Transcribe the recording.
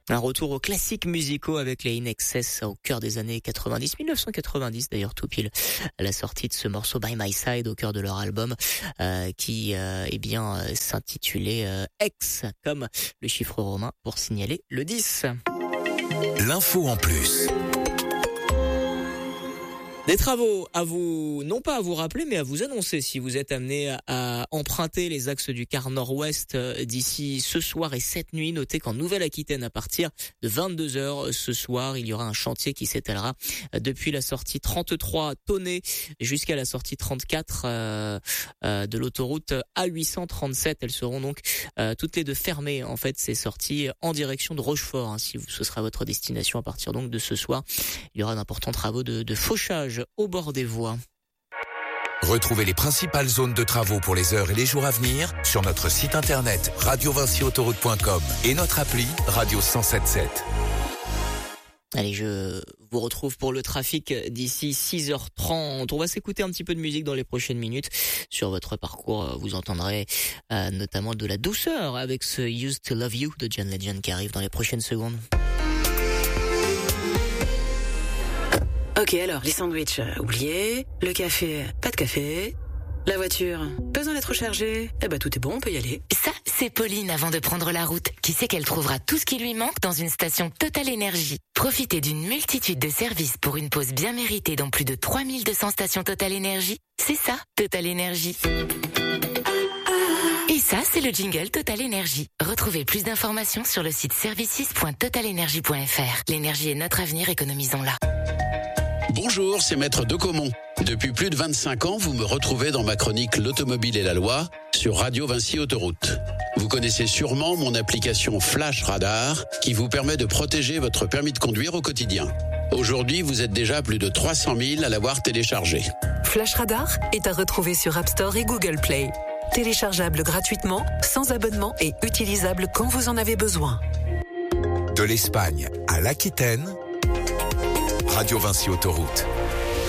Un retour aux classiques musicaux avec les In Excess au cœur des années 90, 1990 d'ailleurs tout pile, à la sortie de ce morceau By My Side au cœur de leur album qui s'intitulait X comme le chiffre romain pour signaler le 10. L'info en plus. Des travaux à vous, non pas à vous rappeler, mais à vous annoncer si vous êtes amené à emprunter les axes du quart nord-ouest d'ici ce soir et cette nuit. Notez qu'en Nouvelle-Aquitaine, à partir de 22h ce soir, il y aura un chantier qui s'étalera depuis la sortie 33 Tonnet jusqu'à la sortie 34 de l'autoroute A837. Elles seront donc toutes les deux fermées. En fait, ces sorties en direction de Rochefort. Si ce sera votre destination à partir donc de ce soir, il y aura d'importants travaux de fauchage au bord des voies. Retrouvez les principales zones de travaux pour les heures et les jours à venir sur notre site internet radiovincyautoroute.com et notre appli Radio 107.7. Allez, je vous retrouve pour le trafic d'ici 6h30. On va s'écouter un petit peu de musique dans les prochaines minutes. Sur votre parcours, vous entendrez notamment de la douceur avec ce Used to Love You de John Legend qui arrive dans les prochaines secondes. Ok, alors, les sandwichs, oubliez. Le café, pas de café. La voiture, besoin d'être rechargée. Tout est bon, on peut y aller. Ça, c'est Pauline avant de prendre la route, qui sait qu'elle trouvera tout ce qui lui manque dans une station Total Énergie. Profitez d'une multitude de services pour une pause bien méritée dans plus de 3200 stations Total Énergie. C'est ça, Total Énergie. Et ça, c'est le jingle Total Énergie. Retrouvez plus d'informations sur le site services.totalenergie.fr. L'énergie est notre avenir, économisons-la. Bonjour, c'est Maître Decomont. Depuis plus de 25 ans, vous me retrouvez dans ma chronique L'automobile et la loi sur Radio Vinci Autoroute. Vous connaissez sûrement mon application Flash Radar qui vous permet de protéger votre permis de conduire au quotidien. Aujourd'hui, vous êtes déjà plus de 300 000 à l'avoir téléchargé. Flash Radar est à retrouver sur App Store et Google Play. Téléchargeable gratuitement, sans abonnement et utilisable quand vous en avez besoin. De l'Espagne à l'Aquitaine, Radio Vinci Autoroute.